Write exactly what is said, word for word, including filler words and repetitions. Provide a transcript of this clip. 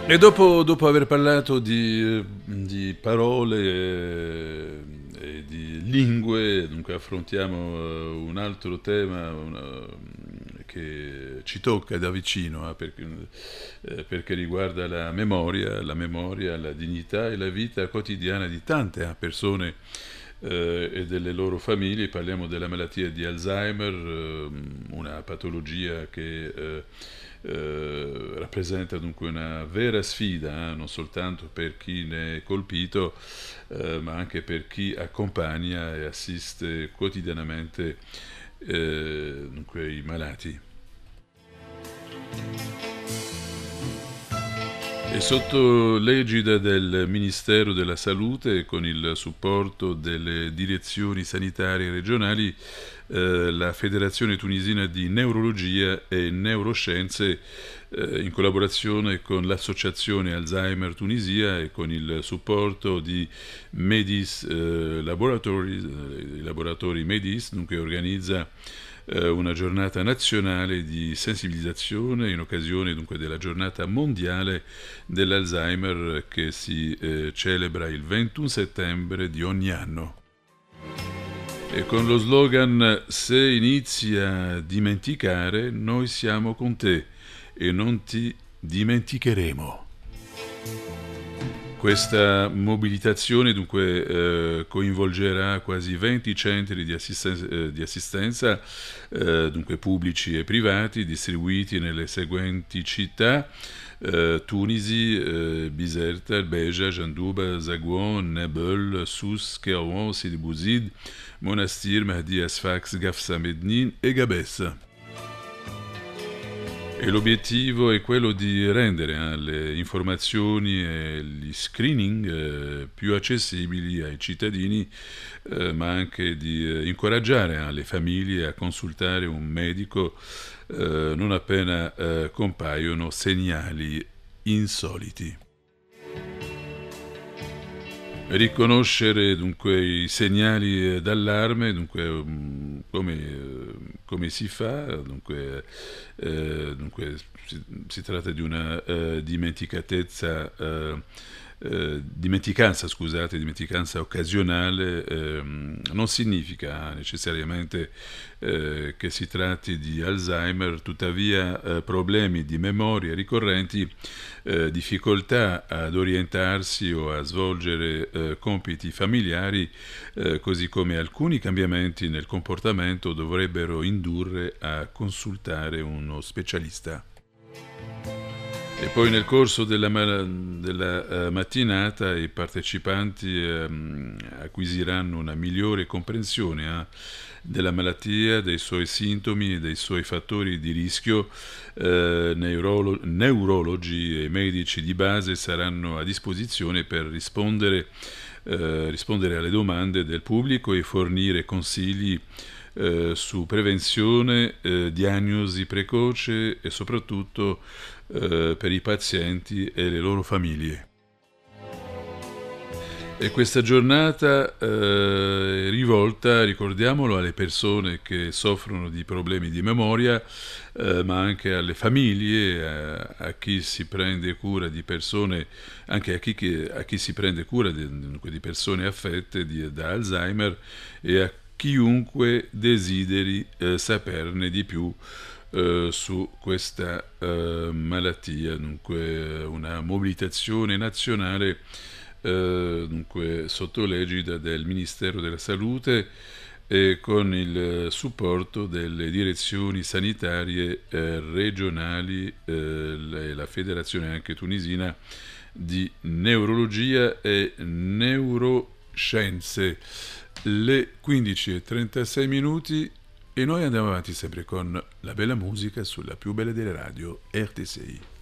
E dopo, dopo aver parlato di, di parole e, e di lingue, dunque affrontiamo eh, un altro tema una- che ci tocca da vicino, eh, perché, eh, perché riguarda la memoria, la memoria, la dignità e la vita quotidiana di tante eh, persone eh, e delle loro famiglie. Parliamo della malattia di Alzheimer, eh, una patologia che eh, eh, rappresenta dunque una vera sfida, eh, non soltanto per chi ne è colpito, eh, ma anche per chi accompagna e assiste quotidianamente eh, dunque, i malati. E sotto l'egida del Ministero della Salute e con il supporto delle direzioni sanitarie regionali, eh, la Federazione Tunisina di Neurologia e Neuroscienze, eh, in collaborazione con l'Associazione Alzheimer Tunisia e con il supporto di Medis eh, Laboratories, eh, i laboratori Medis, dunque organizza eh, una giornata nazionale di sensibilizzazione in occasione dunque della giornata mondiale dell'Alzheimer che si eh, celebra il ventuno settembre di ogni anno. E con lo slogan "Se inizi a dimenticare, noi siamo con te e non ti dimenticheremo". Questa mobilitazione dunque eh, coinvolgerà quasi venti centri di assistenza, eh, di assistenza eh, dunque pubblici e privati, distribuiti nelle seguenti città: eh, Tunisi, eh, Biserta, Beja, Jandouba, Zagouan, Nebel, Sousse, Kairouan, Sidi Bouzid, Monastir, Mahdi Asfax, Gafsa Mednin e Gabès. E l'obiettivo è quello di rendere eh, le informazioni e gli screening eh, più accessibili ai cittadini, eh, ma anche di eh, incoraggiare eh, le famiglie a consultare un medico eh, non appena eh, compaiono segnali insoliti. Riconoscere dunque i segnali d'allarme, dunque um, come, eh, come si fa? Dunque, eh, dunque si, si tratta di una eh, dimenticatezza, eh, eh, dimenticanza, scusate, dimenticanza occasionale, ehm, non significa necessariamente eh, che si tratti di Alzheimer, tuttavia eh, problemi di memoria ricorrenti, eh, difficoltà ad orientarsi o a svolgere eh, compiti familiari, eh, così come alcuni cambiamenti nel comportamento dovrebbero indurre a consultare uno specialista. E poi nel corso della, della uh, mattinata i partecipanti um, acquisiranno una migliore comprensione eh, della malattia, dei suoi sintomi e dei suoi fattori di rischio. Uh, neurolo- neurologi e medici di base saranno a disposizione per rispondere, uh, rispondere alle domande del pubblico e fornire consigli eh, su prevenzione, eh, diagnosi precoce e soprattutto eh, per i pazienti e le loro famiglie. E questa giornata eh, è rivolta, ricordiamolo, alle persone che soffrono di problemi di memoria, eh, ma anche alle famiglie, a, a chi si prende cura di persone, anche a chi, che, a chi si prende cura di, di persone affette di, da Alzheimer, e a chiunque desideri eh, saperne di più eh, su questa eh, malattia. Dunque una mobilitazione nazionale eh, dunque sotto l'egida del Ministero della Salute e con il supporto delle direzioni sanitarie eh, regionali e eh, la Federazione anche tunisina di neurologia e neuroscienze. Le quindici e trentasei minuti e noi andiamo avanti sempre con la bella musica sulla più bella delle radio R T C I.